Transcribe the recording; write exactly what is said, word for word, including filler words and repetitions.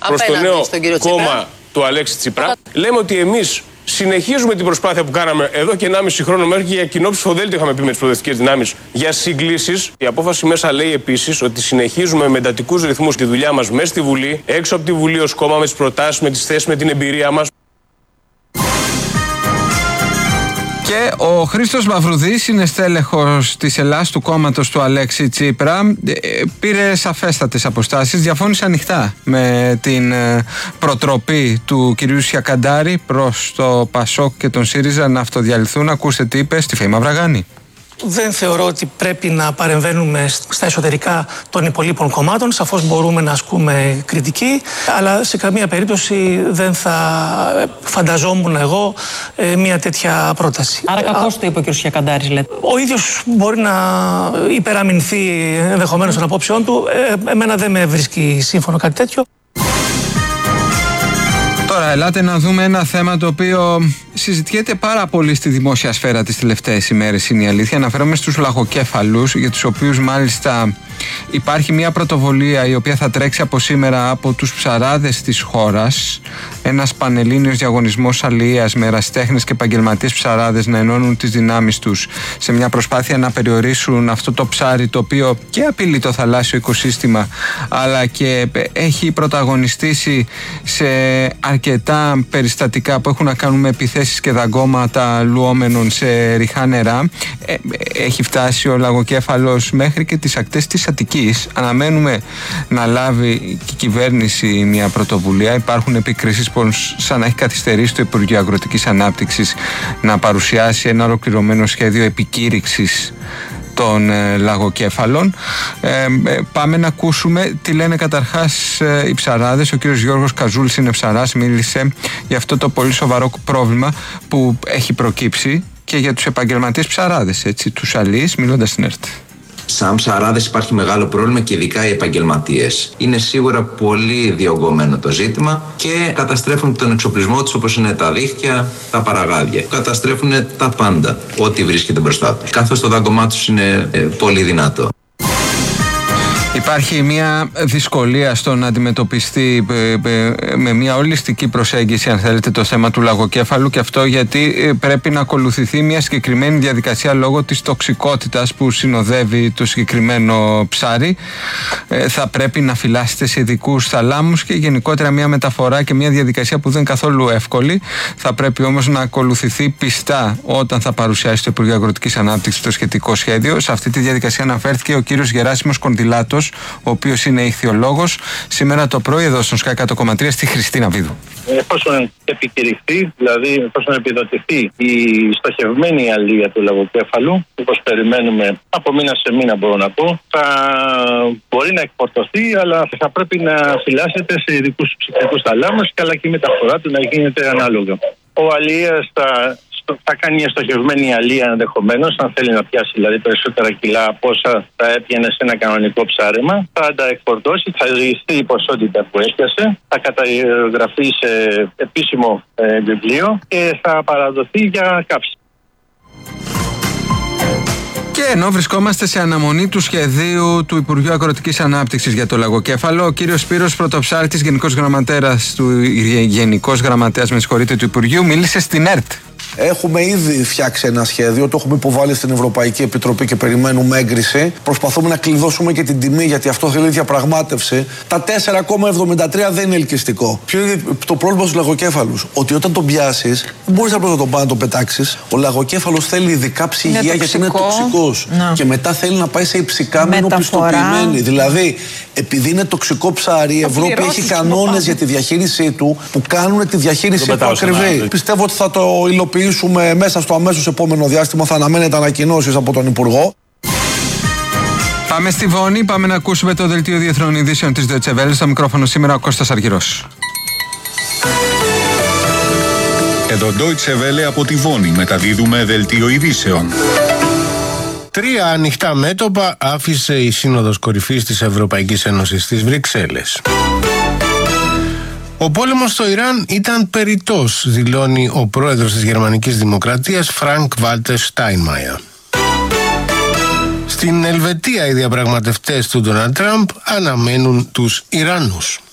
προς το νέο κόμμα του Αλέξη Τσίπρα. Λέμε ότι εμείς συνεχίζουμε την προσπάθεια που κάναμε εδώ και ενάμιση χρόνο, μέχρι και για κοινό ψηφοδέλτιο είχαμε πει με τις προοδευτικές δυνάμεις για συγκλήσεις. Η απόφαση μέσα λέει επίσης ότι συνεχίζουμε με εντατικούς ρυθμούς τη δουλειά μας μέσα στη Βουλή, έξω από τη Βουλή ως κόμμα, με τις προτάσεις, με τις θέσεις, με την εμπειρία μας. Και ο Χρήστος Μαυρουδής είναι στέλεχος της Ελλάς του κόμματος του Αλέξη Τσίπρα. Πήρε σαφέστατες αποστάσεις, διαφώνησε ανοιχτά με την προτροπή του κυρίου Σιακαντάρη προς το Πασόκ και τον ΣΥΡΙΖΑ να αυτοδιαλυθούν. Ακούστε τι είπε στη Φέη Μαυραγάνη. Δεν θεωρώ ότι πρέπει να παρεμβαίνουμε στα εσωτερικά των υπολείπων κομμάτων. Σαφώς μπορούμε να ασκούμε κριτική, αλλά σε καμία περίπτωση δεν θα φανταζόμουν εγώ ε, μια τέτοια πρόταση. Άρα κακώς το είπε ο κ. Σιακαντάρης, λέτε. Ο ίδιος μπορεί να υπεραμεινθεί ενδεχομένως των απόψεών του. Ε, εμένα δεν με βρίσκει σύμφωνο κάτι τέτοιο. Τώρα, ελάτε να δούμε ένα θέμα το οποίο συζητιέται πάρα πολύ στη δημόσια σφαίρα τις τελευταίες ημέρες, είναι η αλήθεια. Αναφέρομαι στους λαγοκέφαλους, για τους οποίους μάλιστα υπάρχει μια πρωτοβουλία η οποία θα τρέξει από σήμερα από τους ψαράδες της χώρας. Ένας πανελλήνιος διαγωνισμός αλληλείας με ερασιτέχνες και επαγγελματίες ψαράδες να ενώνουν τις δυνάμεις τους σε μια προσπάθεια να περιορίσουν αυτό το ψάρι το οποίο και απειλεί το θαλάσσιο οικοσύστημα, αλλά και έχει πρωταγωνιστήσει σε αρκετά περιστατικά που έχουν να κάνουν με επιθέσεις και δαγκώματα λουόμενων σε ρηχά νερά. Έχει φτάσει ο λαγοκέφαλος μέχρι και τις ακτές της Αττικής. Αναμένουμε να λάβει και η κυβέρνηση μια πρωτοβουλία. Υπάρχουν επικρίσεις πως σαν να έχει καθυστερήσει το Υπουργείο Αγροτικής Ανάπτυξης να παρουσιάσει ένα ολοκληρωμένο σχέδιο επικήρυξης των ε, λαγοκέφαλων. Ε, ε, πάμε να ακούσουμε τι λένε καταρχάς ε, οι ψαράδες. Ο κύριος Γιώργος Καζούλης είναι ψαράς, μίλησε για αυτό το πολύ σοβαρό πρόβλημα που έχει προκύψει και για τους επαγγελματίες ψαράδες, έτσι, τους αλείς, μιλώντας στην ΕΡΤ. Σαν ψαράδες υπάρχει μεγάλο πρόβλημα και ειδικά οι επαγγελματίες. Είναι σίγουρα πολύ διωγγωμένο το ζήτημα και καταστρέφουν τον εξοπλισμό τους, όπως είναι τα δίχτυα, τα παραγάδια. Καταστρέφουν τα πάντα, ό,τι βρίσκεται μπροστά τους. Καθώς το δάγκωμά τους είναι ε, πολύ δυνατό. Υπάρχει μια δυσκολία στο να αντιμετωπιστεί με μια ολιστική προσέγγιση, αν θέλετε, το θέμα του λαγοκέφαλου, και αυτό γιατί πρέπει να ακολουθηθεί μια συγκεκριμένη διαδικασία λόγω της τοξικότητας που συνοδεύει το συγκεκριμένο ψάρι. Θα πρέπει να φυλάσσεται σε ειδικούς θαλάμους και γενικότερα μια μεταφορά και μια διαδικασία που δεν είναι καθόλου εύκολη. Θα πρέπει όμως να ακολουθηθεί πιστά όταν θα παρουσιάσει το Υπουργείο Αγροτικής Ανάπτυξης το σχετικό σχέδιο. Σε αυτή τη διαδικασία αναφέρθηκε ο κύριος Γεράσιμος Κοντιλάτος, ο οποίος είναι ηχθειολόγος, σήμερα το πρωί εδώ στον Sky εκατό κόμμα τρία στη Χριστίνα Βίδου. Εφόσον επικηρυχθεί, δηλαδή εφόσον επιδοτηθεί η στοχευμένη αλία του λαγοκέφαλου, όπως περιμένουμε από μήνα σε μήνα, μπορώ να πω, θα μπορεί να εκφορτωθεί, αλλά θα πρέπει να φυλάσσεται σε ειδικούς ψυχικούς θαλάμους, αλλά και η μεταφορά του να γίνεται ανάλογα. Ο αλίας θα θα κάνει μια στοχευμένη αλεία ενδεχομένως, αν θέλει να πιάσει δηλαδή περισσότερα κιλά από όσα θα έπιανε σε ένα κανονικό ψάρεμα. Θα τα εκφορτώσει, θα ζυγιστεί η ποσότητα που έπιασε, θα καταγραφεί σε επίσημο ε, βιβλίο και θα παραδοθεί για κάψη. Και ενώ βρισκόμαστε σε αναμονή του σχεδίου του Υπουργείου Αγροτικής Ανάπτυξης για το λαγοκέφαλο, ο κύριος Σπύρος Πρωτοψάλτης, Γενικός Γραμματέας του, Γενικός Γραμματέας, με συγχωρείτε, του Υπουργείου, μίλησε στην ΕΡΤ. Έχουμε ήδη φτιάξει ένα σχέδιο, το έχουμε υποβάλει στην Ευρωπαϊκή Επιτροπή και περιμένουμε έγκριση. Προσπαθούμε να κλειδώσουμε και την τιμή, γιατί αυτό θέλει διαπραγμάτευση. Τα τέσσερα κόμμα εβδομήντα τρία δεν είναι ελκυστικό. Ποιο είναι το πρόβλημα στους λαγοκέφαλους? Ότι όταν τον πιάσεις, δεν μπορείς απλώς να τον πάει να τον πετάξεις. Ο λαγοκέφαλος θέλει ειδικά ψυγεία γιατί είναι τοξικός. Να. Και μετά θέλει να πάει σε υψηκάμενο πιστοποιημένη. Δηλαδή, επειδή είναι τοξικό ψάρι, η Ευρώπη έχει κανόνες για τη διαχείρισή του που κάνουν τη διαχείρισή του ακριβή. Πιστεύω ότι θα το υλοποιήσουμε μέσα στο αμέσως επόμενο διάστημα. Θα αναμένετε ανακοινώσεις από τον Υπουργό. Πάμε στη Βόνη, πάμε να ακούσουμε το δελτίο διεθνών ειδήσεων της Deutsche Welle. Στο μικρόφωνο σήμερα ο Κώστας Αργυρός. Εδώ Deutsche Welle από τη Βόνη, μεταδίδουμε δελτίο ειδήσεων. Τρία ανοιχτά μέτωπα άφησε η Σύνοδος Κορυφής της Ευρωπαϊκής Ένωσης στις Βρυξέλλες. Ο πόλεμος στο Ιράν ήταν περιττός, δηλώνει ο πρόεδρος της Γερμανικής Δημοκρατίας, Φρανκ Βάλτερ Στάινμαϊερ. Στην Ελβετία οι διαπραγματευτές του Ντόναλντ Τραμπ αναμένουν τους Ιρανούς.